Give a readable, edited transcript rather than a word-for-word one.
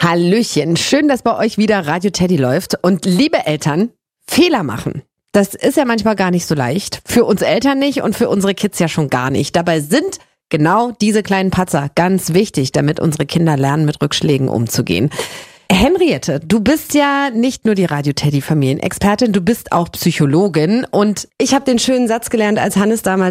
Hallöchen, schön, dass bei euch wieder Radio Teddy läuft. Und liebe Eltern, Fehler machen. Das ist ja manchmal gar nicht so leicht. Für uns Eltern nicht und für unsere Kids ja schon gar nicht. Dabei sind genau diese kleinen Patzer ganz wichtig, damit unsere Kinder lernen, mit Rückschlägen umzugehen. Henriette, du bist ja nicht nur die Radio-Teddy-Familienexpertin, du bist auch Psychologin. Und ich habe den schönen Satz gelernt, als Hannes damals